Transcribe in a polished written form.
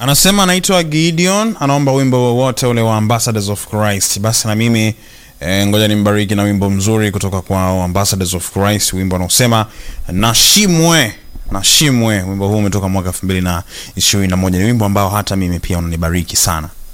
Anasema anaitwa Gideon, anaomba wimbo wowote ule wa Ambassadors of Christ. Basi na mimi ngoja nimbariki na wimbo mzuri kutoka kwa Ambassadors of Christ, wimbo unaosema Nashimwe. Wimbo huu umetoka mwaka 2021. Ni wimbo ambao hata mimi pia unanibariki sana.